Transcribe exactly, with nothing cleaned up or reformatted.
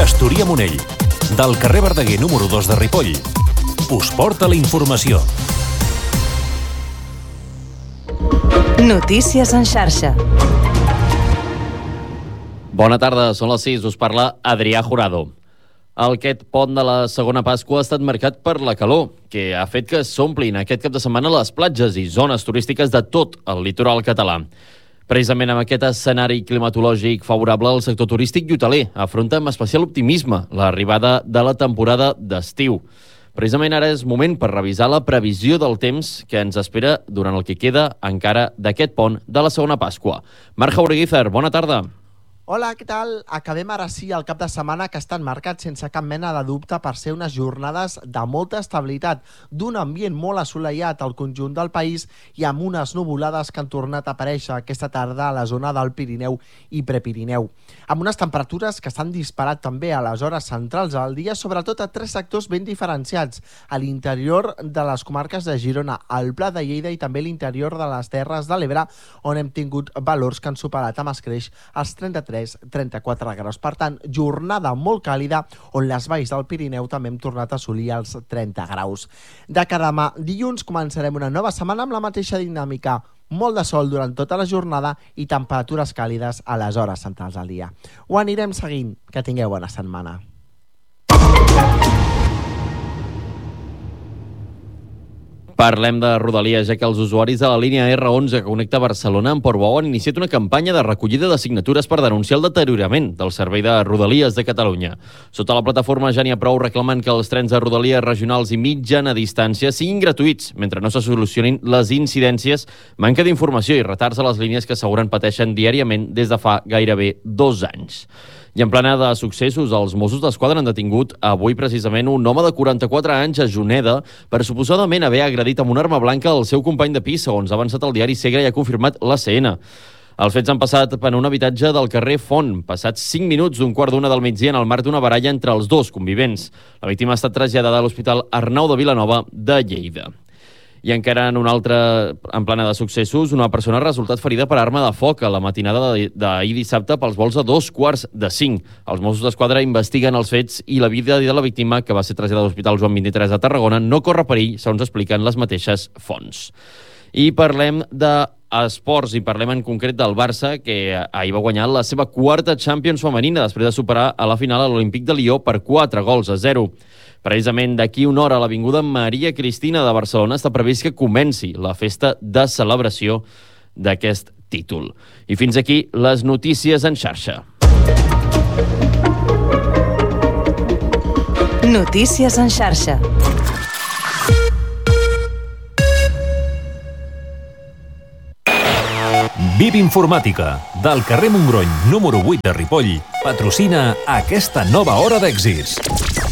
Estoria-Monell, del carrer Verdaguer número dos de Ripoll, us porta la informació. Notícies en xarxa. Bona tarda, són les sis, us parla Adrià Jurado. Aquest pont de la segona Pasqua ha estat marcat per la calor, que ha fet que s'omplin aquest cap de setmana les platges i zones turístiques de tot el litoral català. Precisament amb aquest escenari climatològic favorable, el sector turístic i hoteler afronta amb especial optimisme l'arribada de la temporada d'estiu. Precisament ara és moment per revisar la previsió del temps que ens espera durant el que queda encara d'aquest pont de la segona Pasqua. Marc Jaureguizar, bona tarda. Hola, què tal? Acabem ara sí el cap de setmana que estan marcats sense cap mena de dubte per ser unes jornades de molta estabilitat, d'un ambient molt assolellat al conjunt del país i amb unes nuvolades que han tornat a aparèixer aquesta tarda a la zona del Pirineu i Prepirineu. Amb unes temperatures que s'han disparat també a les hores centrals del dia, sobretot a tres sectors ben diferenciats, a l'interior de les comarques de Girona, al Pla de Lleida i també l'interior de les Terres de l'Ebre, on hem tingut valors que han superat amb escreix els trenta-tres trenta-quatre graus. Per tant, jornada molt càlida on les valls del Pirineu també hem tornat a assolir els trenta graus. De cara a demà, dilluns, començarem una nova setmana amb la mateixa dinàmica. Molt de sol durant tota la jornada i temperatures càlides a les hores centrals del dia. Ho anirem seguint. Que tingueu bona setmana. Parlem de Rodalies, ja que els usuaris de la línia erre onze que connecta Barcelona amb Portbou han iniciat una campanya de recollida de signatures per denunciar el deteriorament del servei de Rodalies de Catalunya. Sota la plataforma ja n'hi ha prou reclamant que els trens de Rodalies regionals i mitjana distància siguin gratuïts mentre no se solucionin les incidències, manca d'informació i retards a les línies que asseguren pateixen diàriament des de fa gairebé dos anys. I en plana de successos, els Mossos d'Esquadra han detingut avui precisament un home de quaranta-quatre anys a Juneda per suposadament haver agredit amb una arma blanca el seu company de pis, segons ha avançat el diari Segre i ha confirmat l'A C N. Els fets han passat per un habitatge del carrer Font, passats cinc minuts d'un quart d'una del migdia en el marc d'una baralla entre els dos convivents. La víctima ha estat traslladada a l'Hospital Arnau de Vilanova de Lleida. I encara en un altre en plana de successos, una persona ha resultat ferida per arma de foc a la matinada d'ahir dissabte pels vols a dos quarts de cinc. Els Mossos d'Esquadra investiguen els fets i la vida de la víctima, que va ser traslladada a l'Hospital Joan vint-i-tres de Tarragona, no corre perill, segons expliquen les mateixes fonts. I parlem d'esports, i parlem en concret del Barça, que ahir va guanyar la seva quarta Champions femenina després de superar a la final a l'Olímpic de Lió per quatre gols a zero. Precisament d'aquí una hora a l'Avinguda Maria Cristina de Barcelona està previst que comenci la festa de celebració d'aquest títol. I fins aquí les notícies en xarxa. Notícies en xarxa. V I P Informàtica, del carrer Montgrony número vuit de Ripoll, patrocina aquesta nova hora d'èxits.